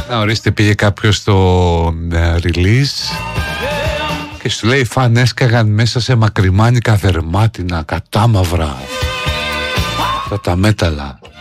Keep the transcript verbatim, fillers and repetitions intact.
Να ορίστε, πήγε κάποιος στο uh, release και σου λέει φαν έσκαγαν μέσα σε μακριμάνικα δερμάτινα, κατάμαυρα. Αυτά τα μέταλλα.